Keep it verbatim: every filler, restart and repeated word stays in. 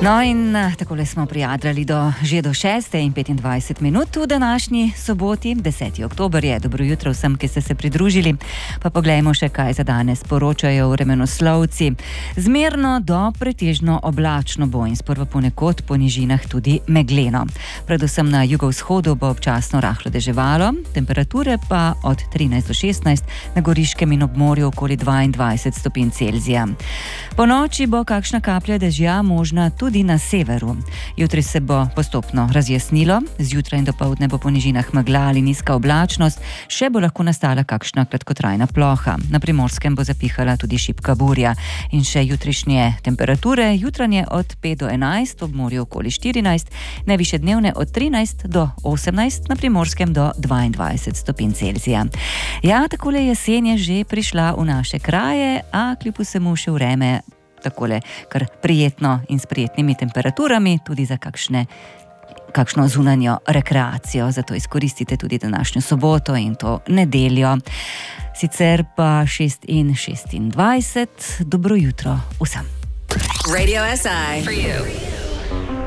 No in takole smo prijadrali do, že do šeste in petindvajset minut v današnji soboti, deseti oktober je. Dobro jutro vsem, ki ste se pridružili. Pa poglejmo še, kaj za danes poročajo vremenoslovci. Zmerno do pretežno oblačno bo in sprva ponekod po nižinah tudi megleno. Predvsem na jugovzhodu bo občasno rahlo deževalo, temperature pa od trinajst do šestnajst, na Goriškem in ob morju okoli dvaindvajset stopinj Celzija. Po noči bo kakšna kaplja dežja možna tudi na severu. Jutri se bo postopno razjasnilo, zjutraj in dopoldne bo po nižinah megla ali nizka oblačnost, še bo lahko nastala kakšna kratkotrajna ploha. Na Primorskem bo zapihala tudi šibka burja. In še jutrišnje temperature, jutranje od pet do enajst, ob morju okoli štirinajst, najvišje dnevne od trinajst do osemnajst, na Primorskem do dvaindvajset stopinj Celzija. Ja, takole jesen je že prišla v naše kraje, a kljub vsemu še vreme takole kar prijetno in s prijetnimi temperaturami, tudi za kakšne, kakšno zunanjo rekreacijo. Zato izkoristite tudi današnjo soboto in to nedeljo. Sicer pa šest in šestindvajset. Dobro jutro vsem. Radio S I for you.